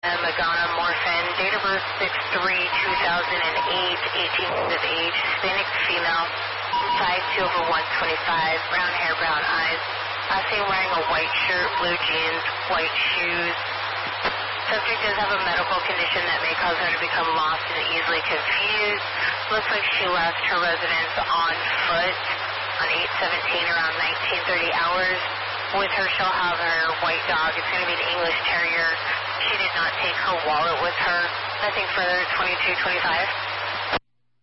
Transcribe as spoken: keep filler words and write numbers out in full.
Magana Morphin, date of birth six three two thousand eight, eighteen years of age, Hispanic female, size two over one twenty-five, brown hair, brown eyes. I see wearing a white shirt, blue jeans, white shoes. Subject does have a medical condition that may cause her to become lost and easily confused. Looks like she left her residence on foot on eight seventeen around nineteen thirty hours. With her, she'll have her white dog. It's going to be an English Terrier. She did not take her wallet with her. Nothing further, twenty-two twenty-five.